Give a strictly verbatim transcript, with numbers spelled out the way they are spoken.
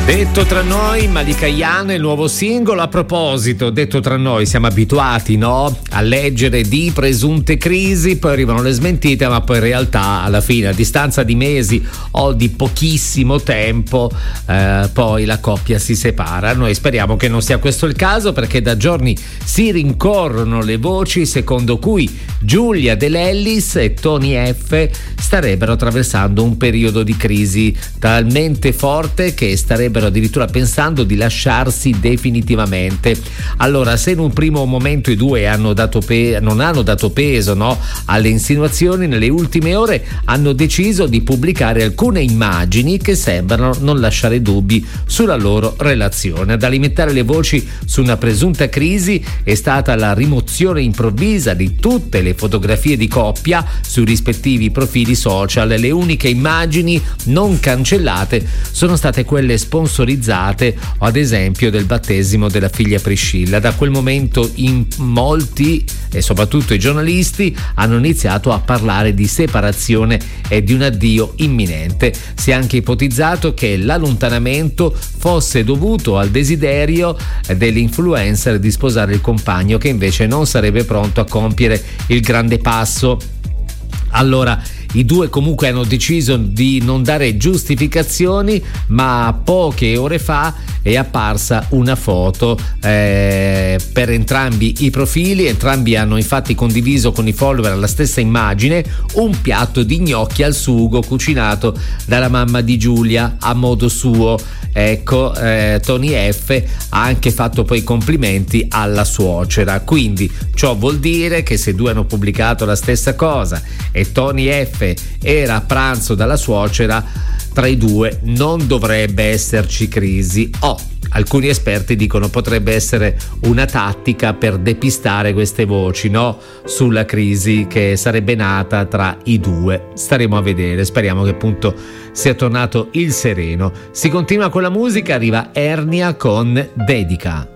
Detto tra noi, Malika Ayane, il nuovo singolo. A proposito, detto tra noi, siamo abituati, no? A leggere di presunte crisi, poi arrivano le smentite, ma poi in realtà alla fine, a distanza di mesi o di pochissimo tempo, eh, poi la coppia si separa. Noi speriamo che non sia questo il caso, perché da giorni si rincorrono le voci secondo cui Giulia De Lellis e Tony F starebbero attraversando un periodo di crisi talmente forte che starebbero addirittura pensando di lasciarsi definitivamente. Allora, se in un primo momento i due hanno dato pe- non hanno dato peso, no, alle insinuazioni, nelle ultime ore hanno deciso di pubblicare alcune immagini che sembrano non lasciare dubbi sulla loro relazione. Ad alimentare le voci su una presunta crisi è stata la rimozione improvvisa di tutte le fotografie di coppia sui rispettivi profili social. Le uniche immagini non cancellate sono state quelle sponsorizzate o ad esempio del battesimo della figlia Priscilla. Da quel momento in molti, e soprattutto i giornalisti, hanno iniziato a parlare di separazione e di un addio imminente. Si è anche ipotizzato che l'allontanamento fosse dovuto al desiderio dell'influencer di sposare il compagno, che invece non sarebbe pronto a compiere il grande passo. Allora, i due comunque hanno deciso di non dare giustificazioni, ma poche ore fa è apparsa una foto eh, per entrambi i profili. Entrambi hanno infatti condiviso con i follower la stessa immagine, un piatto di gnocchi al sugo cucinato dalla mamma di Giulia a modo suo. Ecco, eh, Tony F ha anche fatto poi complimenti alla suocera, quindi ciò vuol dire che se due hanno pubblicato la stessa cosa e Tony F era a pranzo dalla suocera, tra i due non dovrebbe esserci crisi. Oh, alcuni esperti dicono potrebbe essere una tattica per depistare queste voci, no? Sulla crisi che sarebbe nata tra i due. Staremo a vedere, speriamo che appunto sia tornato il sereno. Si continua con la musica, arriva Ernia con Dedica.